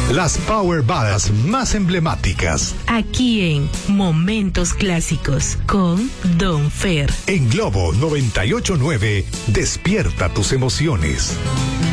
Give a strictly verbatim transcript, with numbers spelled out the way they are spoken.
Las power ballads más emblemáticas. Aquí en Momentos Clásicos con Don Fer. En Globo noventa y ocho punto nueve, despierta tus emociones.